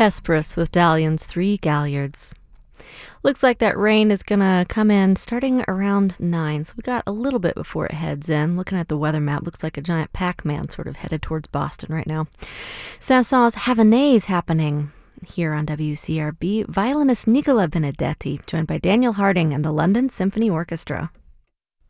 Hesperus with Dalian's Three Galliards. Looks like that rain is going to come in starting around 9, so we got a little bit before it heads in. Looking at the weather map, looks like a giant Pac-Man sort of headed towards Boston right now. Saint-Saëns Havanaise happening here on WCRB. Violinist Nicola Benedetti, joined by Daniel Harding and the London Symphony Orchestra.